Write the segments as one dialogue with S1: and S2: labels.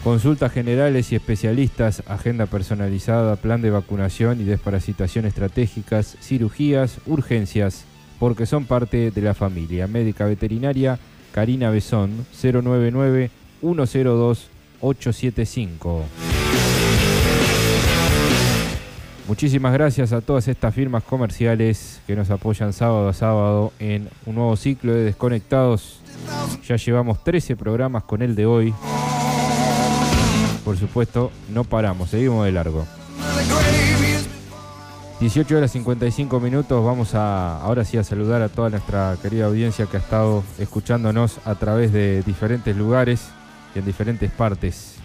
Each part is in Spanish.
S1: Consultas generales y especialistas, agenda personalizada, plan de vacunación y desparasitación estratégicas, cirugías, urgencias, porque son parte de la familia. Médica veterinaria Karina Besón, 099-102-875. Muchísimas gracias a todas estas firmas comerciales que nos apoyan sábado a sábado en un nuevo ciclo de Desconectados. Ya llevamos 13 programas con el de hoy. Por supuesto, no paramos, seguimos de largo. 18 horas 55 minutos, vamos ahora sí a saludar a toda nuestra querida audiencia que ha estado escuchándonos a través de diferentes lugares y en diferentes partes.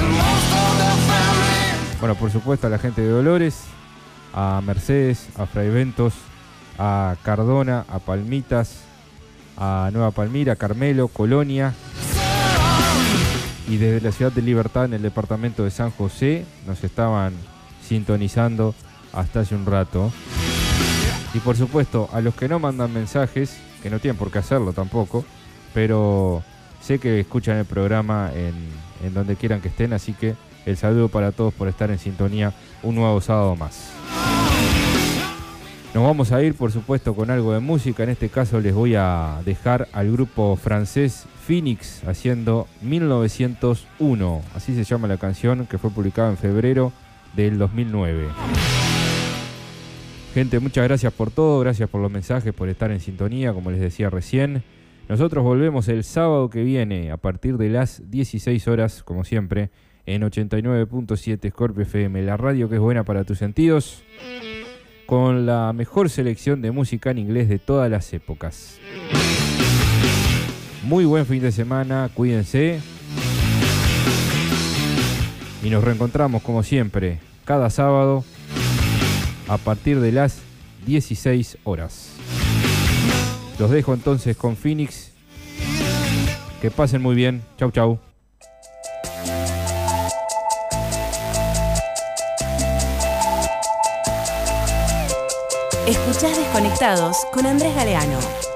S1: Bueno, por supuesto a la gente de Dolores, a Mercedes, a Fraiventos, a Cardona, a Palmitas, a Nueva Palmira, Carmelo, Colonia. Y desde la ciudad de Libertad, en el departamento de San José, nos estaban sintonizando hasta hace un rato. Y por supuesto, a los que no mandan mensajes, que no tienen por qué hacerlo tampoco, pero sé que escuchan el programa en donde quieran que estén, así que el saludo para todos por estar en sintonía un nuevo sábado más. Nos vamos a ir, por supuesto, con algo de música. En este caso les voy a dejar al grupo francés Phoenix haciendo 1901. Así se llama la canción, que fue publicada en febrero del 2009. Gente, muchas gracias por todo, gracias por los mensajes, por estar en sintonía, como les decía recién. Nosotros volvemos el sábado que viene a partir de las 16 horas, como siempre, en 89.7 Scorpio FM, la radio que es buena para tus sentidos, con la mejor selección de música en inglés de todas las épocas. Muy buen fin de semana, cuídense. Y nos reencontramos como siempre, cada sábado, a partir de las 16 horas. Los dejo entonces con Phoenix. Que pasen muy bien. Chau, chau.
S2: Escuchás Desconectados con Andrés Galeano.